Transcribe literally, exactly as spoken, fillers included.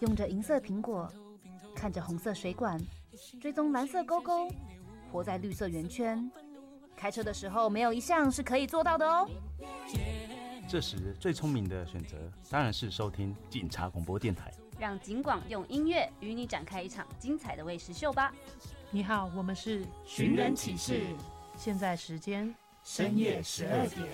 用着银色苹果，看着红色水管，追踪蓝色勾勾，活在绿色圆圈。开车的时候，没有一项是可以做到的哦。 这时最聪明的选择当然是收听警察广播电台， 让警广用音乐与你展开一场精彩的卫视秀吧。 你好，我们是寻人启事， 现在时间深夜十二点。